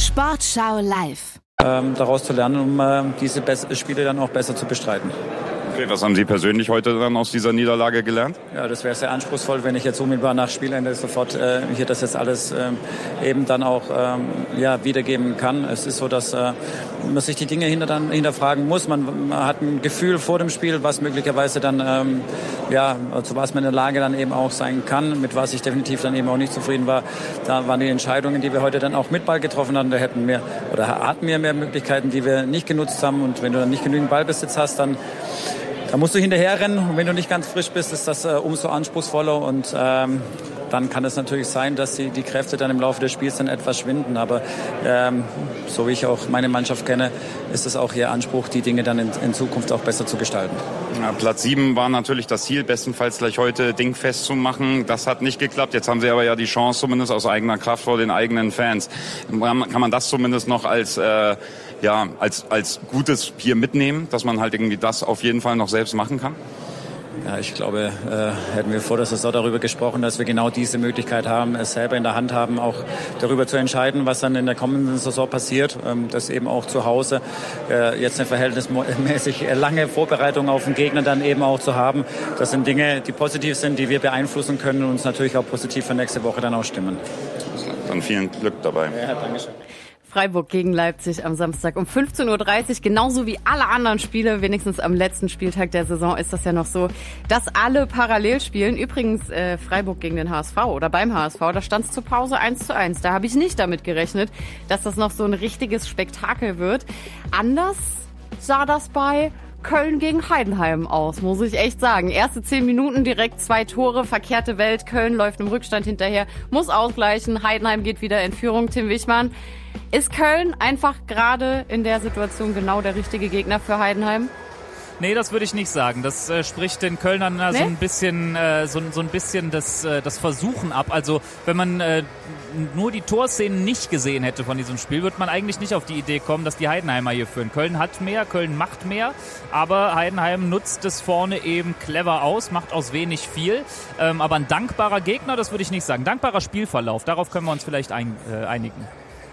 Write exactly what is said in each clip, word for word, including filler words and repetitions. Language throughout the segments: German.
Sportschau live. Ähm, daraus zu lernen, um äh, diese Be- Spiele dann auch besser zu bestreiten. Okay, was haben Sie persönlich heute dann aus dieser Niederlage gelernt? Ja, das wäre sehr anspruchsvoll, wenn ich jetzt unmittelbar nach Spielende sofort äh, hier das jetzt alles äh, eben dann auch ähm, ja, wiedergeben kann. Es ist so, dass äh, man sich die Dinge hinter, dann, hinterfragen muss. Man, man hat ein Gefühl vor dem Spiel, was möglicherweise dann, ähm, ja, zu was man in der Lage dann eben auch sein kann, mit was ich definitiv dann eben auch nicht zufrieden war. Da waren die Entscheidungen, die wir heute dann auch mit Ball getroffen haben, da hätten wir oder hatten wir mehr Möglichkeiten, die wir nicht genutzt haben. Und wenn du dann nicht genügend Ballbesitz hast, dann Da musst du hinterher rennen und wenn du nicht ganz frisch bist, ist das äh, umso anspruchsvoller und ähm, dann kann es natürlich sein, dass die, die Kräfte dann im Laufe des Spiels dann etwas schwinden. Aber ähm, so wie ich auch meine Mannschaft kenne, ist es auch ihr Anspruch, die Dinge dann in, in Zukunft auch besser zu gestalten. Ja, Platz sieben war natürlich das Ziel, bestenfalls gleich heute dingfest zu machen. Das hat nicht geklappt. Jetzt haben Sie aber ja die Chance, zumindest aus eigener Kraft vor den eigenen Fans. Kann man das zumindest noch als äh, ja als als Gutes hier mitnehmen, dass man halt irgendwie das auf jeden Fall noch selbst machen kann? Ja, ich glaube, äh, hätten wir vor der Saison darüber gesprochen, dass wir genau diese Möglichkeit haben, es selber in der Hand haben, auch darüber zu entscheiden, was dann in der kommenden Saison passiert. Ähm, dass eben auch zu Hause äh, jetzt eine verhältnismäßig lange Vorbereitung auf den Gegner dann eben auch zu haben. Das sind Dinge, die positiv sind, die wir beeinflussen können und uns natürlich auch positiv für nächste Woche dann auch stimmen. Dann vielen Glück dabei. Ja, danke schön. Freiburg gegen Leipzig am Samstag um fünfzehn Uhr dreißig, genauso wie alle anderen Spiele, wenigstens am letzten Spieltag der Saison ist das ja noch so, dass alle parallel spielen. Übrigens äh, Freiburg gegen den H S V oder beim H S V, da stand es zur Pause eins zu eins. Da habe ich nicht damit gerechnet, dass das noch so ein richtiges Spektakel wird. Anders sah das bei Köln gegen Heidenheim aus, muss ich echt sagen. Erste zehn Minuten direkt zwei Tore, verkehrte Welt. Köln läuft im Rückstand hinterher, muss ausgleichen. Heidenheim geht wieder in Führung. Tim Wichmann. Ist Köln einfach gerade in der Situation genau der richtige Gegner für Heidenheim? Nee, das würde ich nicht sagen. Das äh, spricht den Kölnern äh, nee? so ein bisschen, äh, so, so ein bisschen das, äh, das Versuchen ab. Also wenn man äh, nur die Torszenen nicht gesehen hätte von diesem Spiel, würde man eigentlich nicht auf die Idee kommen, dass die Heidenheimer hier führen. Köln hat mehr, Köln macht mehr, aber Heidenheim nutzt es vorne eben clever aus, macht aus wenig viel. Ähm, aber ein dankbarer Gegner, das würde ich nicht sagen. Dankbarer Spielverlauf, darauf können wir uns vielleicht ein, äh, einigen.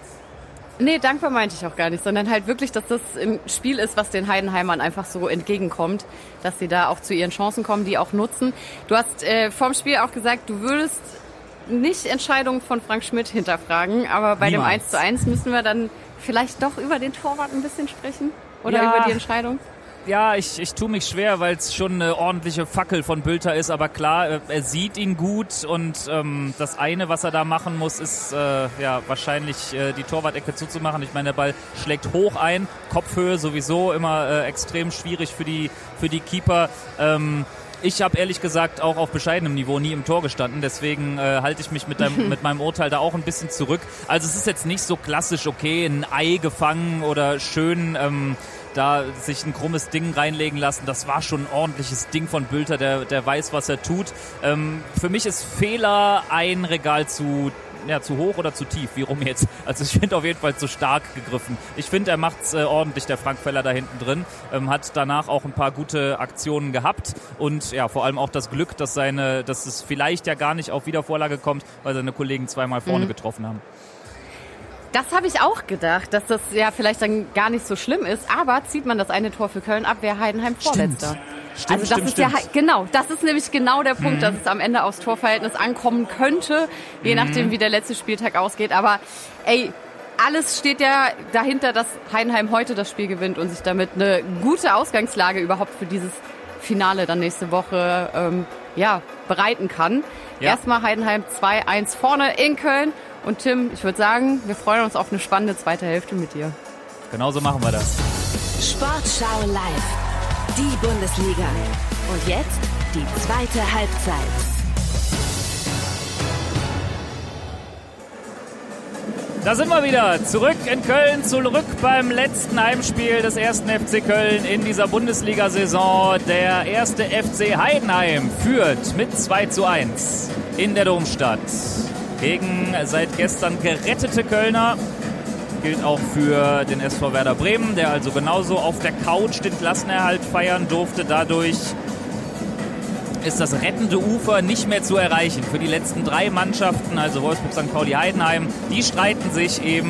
Nee, dankbar meinte ich auch gar nicht, sondern halt wirklich, dass das ein Spiel ist, was den Heidenheimern einfach so entgegenkommt, dass sie da auch zu ihren Chancen kommen, die auch nutzen. Du hast äh, vorm Spiel auch gesagt, du würdest nicht Entscheidungen von Frank Schmidt hinterfragen, aber bei Niemals. Dem eins zu eins müssen wir dann vielleicht doch über den Torwart ein bisschen sprechen oder ja. über die Entscheidung? Ja, ich, ich tue mich schwer, weil es schon eine ordentliche Fackel von Bülter ist, aber klar, er sieht ihn gut und ähm, das eine, was er da machen muss, ist äh, ja wahrscheinlich äh, die Torwart-Ecke zuzumachen. Ich meine, der Ball schlägt hoch ein, Kopfhöhe sowieso immer äh, extrem schwierig für die, für die Keeper. Ähm, Ich habe ehrlich gesagt auch auf bescheidenem Niveau nie im Tor gestanden, deswegen äh, halte ich mich mit, deinem, mit meinem Urteil da auch ein bisschen zurück. Also es ist jetzt nicht so klassisch, okay, ein Ei gefangen oder schön ähm, da sich ein krummes Ding reinlegen lassen. Das war schon ein ordentliches Ding von Bülter, der, der weiß, was er tut. Ähm, für mich ist Fehler ein Regal zu ja, zu hoch oder zu tief, wie rum jetzt. Also ich finde auf jeden Fall zu stark gegriffen. Ich finde, er macht's äh, ordentlich, der Frank Feller da hinten drin. Ähm, hat danach auch ein paar gute Aktionen gehabt und ja, vor allem auch das Glück, dass seine, dass es vielleicht ja gar nicht auf Wiedervorlage kommt, weil seine Kollegen zweimal vorne mhm. getroffen haben. Das habe ich auch gedacht, dass das ja vielleicht dann gar nicht so schlimm ist, aber zieht man das eine Tor für Köln ab, wäre Heidenheim Vorletzter. Stimmt, also das stimmt, ist stimmt. ja genau, das ist nämlich genau der Punkt, Mhm. dass es am Ende aufs Torverhältnis ankommen könnte, je Mhm. nachdem wie der letzte Spieltag ausgeht. Aber ey, alles steht ja dahinter, dass Heidenheim heute das Spiel gewinnt und sich damit eine gute Ausgangslage überhaupt für dieses Finale dann nächste Woche ähm, ja, bereiten kann. Ja. Erstmal Heidenheim zwei eins vorne in Köln. Und Tim, ich würde sagen, wir freuen uns auf eine spannende zweite Hälfte mit dir. Genauso machen wir das. Sportschau live. Die Bundesliga. Und jetzt die zweite Halbzeit. Da sind wir wieder, zurück in Köln, zurück beim letzten Heimspiel des ersten F C Köln in dieser Bundesliga-Saison. Der erste F C Heidenheim führt mit zwei zu eins in der Domstadt gegen seit gestern gerettete Kölner. Gilt auch für den S V Werder Bremen, der also genauso auf der Couch den Klassenerhalt feiern durfte. Dadurch ist das rettende Ufer nicht mehr zu erreichen für die letzten drei Mannschaften, also Wolfsburg, Sankt Pauli, Heidenheim. Die streiten sich eben